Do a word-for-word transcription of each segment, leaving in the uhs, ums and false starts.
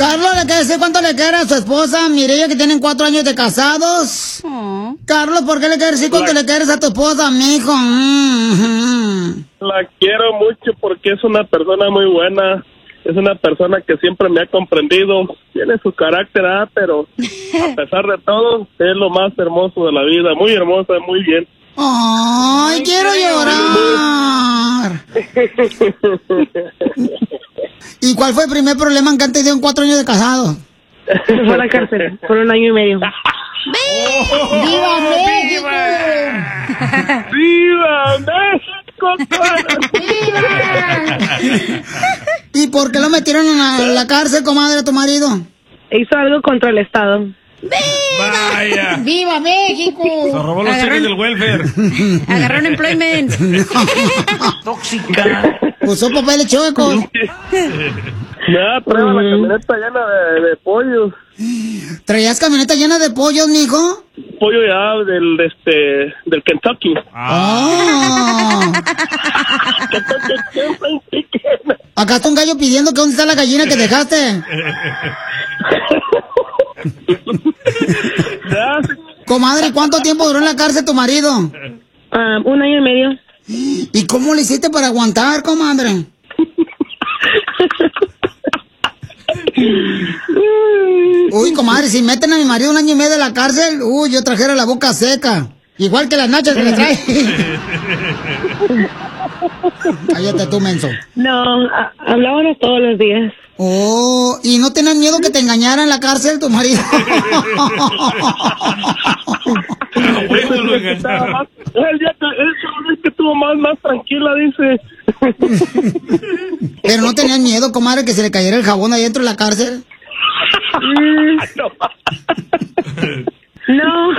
Carlos le quiere decir cuánto le quiere a su esposa Mireya, que tienen cuatro años de casados. Oh. Carlos, ¿por qué le quieres decir cuánto la... le quieres a tu esposa, mijo? Mm-hmm. La quiero mucho porque es una persona muy buena. Es una persona que siempre me ha comprendido. Tiene su carácter, ¿eh? Pero a pesar de todo, es lo más hermoso de la vida. Muy hermosa, muy bien. ¡Ay, Ay quiero llorar! ¿Y cuál fue el primer problema que han tenido en cuatro años de casado? Se fue a la cárcel por un año y medio. ¡Oh, ¡Viva México! ¡Viva México! ¡Viva! ¿Y por qué lo metieron en la, en la cárcel, comadre, a tu marido? Hizo algo contra el Estado. ¡Viva! Vaya. ¡Viva México! Se robó los cheques del welfare. Agarró un employment. Tóxica. Usó papeles chuecos. Nada, traía la camioneta llena de, de pollos. ¿Traías camioneta llena de pollos, mijo? Pollo ya del, de este, del Kentucky. Ah. Acá está un gallo pidiendo que dónde está la gallina que dejaste. Comadre, ¿cuánto tiempo duró en la cárcel tu marido? Uh, un año y medio. ¿Y cómo le hiciste para aguantar, comadre? Uy, comadre, si meten a mi marido un año y medio en la cárcel, uy, yo trajera la boca seca. Igual que las nachas que le trae. Cállate tú, menso. No, hablábamos todos los días. Oh, ¿y no tenías miedo que te engañara en la cárcel tu marido? Bueno, lo engañaba. El día que, el que estuvo más, más tranquila, dice. ¿Pero no tenías miedo, comadre, que se le cayera el jabón ahí dentro de la cárcel? No.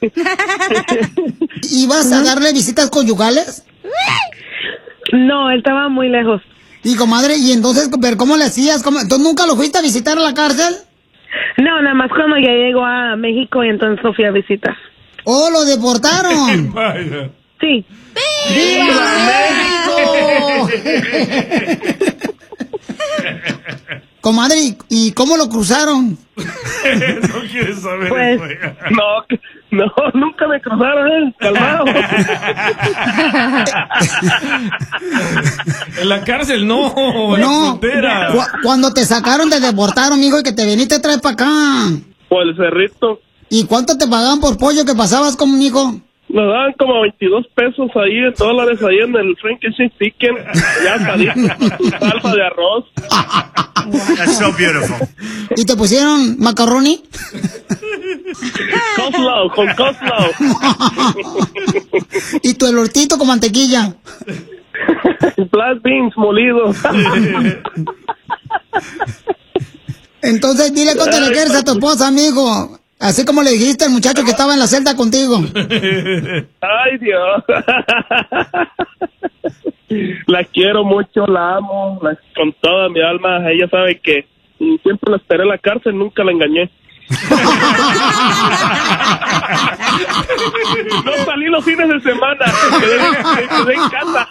¿Ibas a darle visitas conyugales? No, él estaba muy lejos. Y comadre, ¿y entonces, pero cómo le hacías? ¿Cómo? ¿Tú nunca lo fuiste a visitar a la cárcel? No, nada más cuando ya llegó a México y entonces lo fui a visitar. ¡Oh, lo deportaron! Sí. ¡Viva México! Comadre, ¿y, ¿y cómo lo cruzaron? No quieres saber pues, eso. No, no, nunca me cruzaron, ¿eh? Calmado. En la cárcel, no. No, cu cuando te sacaron te deportaron, mijo, y que te viniste a traer para acá. Por el cerrito. ¿Y cuánto te pagaban por pollo que pasabas conmigo? Nos daban como veintidós pesos ahí, dólares ahí en el Frankenstein Chicken. Ya salía salsa de arroz. That's so beautiful. ¿Y te pusieron macaroni? Coleslaw, con coleslaw. ¿Y tu elortito con mantequilla? Black beans molidos. Entonces dile cuánto le quieres a tu esposa, amigo. Así como le dijiste al muchacho que estaba en la celda contigo. Ay, Dios. La quiero mucho, la amo, la, con toda mi alma. Ella sabe que siempre la esperé en la cárcel, nunca la engañé. No salí los fines de semana, quedé, quedé en casa.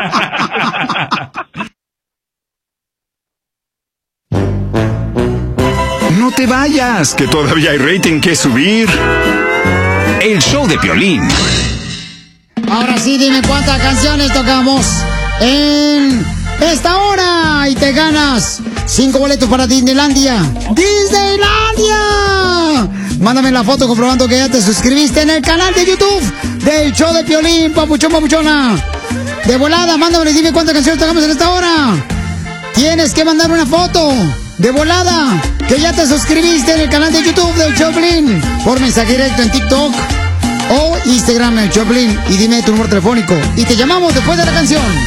No te vayas, que todavía hay rating que subir. El show de Piolín. Ahora sí, dime cuántas canciones tocamos en esta hora y te ganas cinco boletos para Disneylandia. ¡Disneylandia! Mándame la foto comprobando que ya te suscribiste en el canal de YouTube del show de Piolín, papuchón, papuchona. De volada, mándame y dime cuántas canciones tocamos en esta hora. Tienes que mandar una foto de volada que ya te suscribiste en el canal de YouTube del Choplin por mensaje directo en TikTok o Instagram en el Choplin y dime tu número telefónico y te llamamos después de la canción.